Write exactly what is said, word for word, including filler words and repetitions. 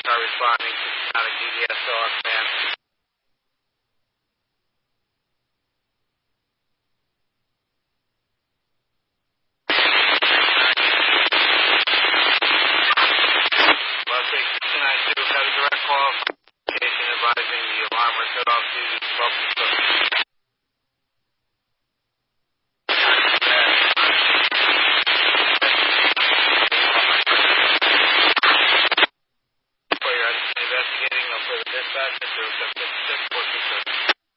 car responding to not a G D S O man. Well, six two nine two, got a direct call from station advising the alarm was set off due to smoke.